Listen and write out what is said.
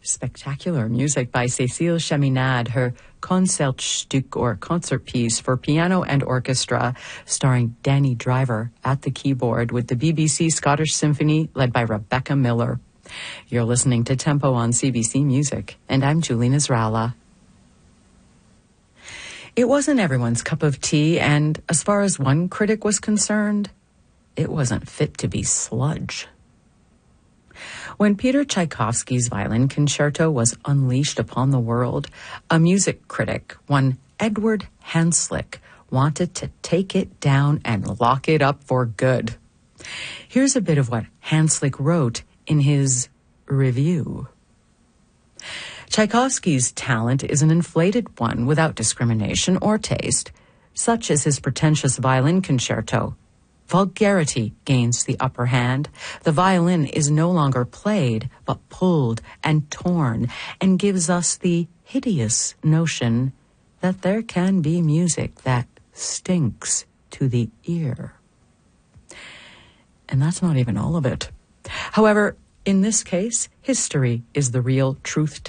Spectacular music by Cécile Chaminade, her Concertstück or concert piece for piano and orchestra, starring Danny Driver at the keyboard with the BBC Scottish Symphony led by Rebecca Miller. You're listening to Tempo on CBC Music, and I'm Julie Nasrallah. It wasn't everyone's cup of tea, and as far as one critic was concerned, it wasn't fit to be sludge. When Peter Tchaikovsky's violin concerto was unleashed upon the world, a music critic, one Edward Hanslick, wanted to take it down and lock it up for good. Here's a bit of what Hanslick wrote in his review. Tchaikovsky's talent is an inflated one without discrimination or taste, such as his pretentious violin concerto. Vulgarity gains the upper hand. The violin is no longer played, but pulled and torn, and gives us the hideous notion that there can be music that stinks to the ear. And that's not even all of it. However, in this case, history is the real truth